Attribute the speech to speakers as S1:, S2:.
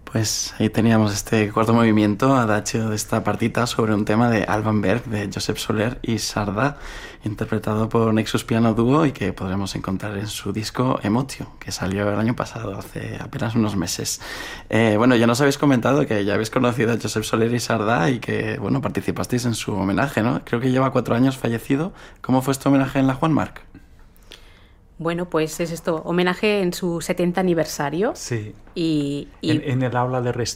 S1: Pues ahí teníamos este cuarto movimiento, adagio de esta partita sobre un tema de Alban Berg, de Josep Soler y Sardá, interpretado por Nexus Piano Duo y que podremos encontrar en su disco Emotio, que salió el año pasado, hace apenas unos meses. Bueno, ya nos habéis comentado que ya habéis conocido a Josep Soler y Sardá y que, bueno, participasteis en su homenaje, ¿no? Creo que lleva 4 años fallecido. ¿Cómo fue este homenaje en la Juan Marc?
S2: Bueno, pues es esto, homenaje en su 70 aniversario.
S3: Sí,
S2: Y
S3: en el aula de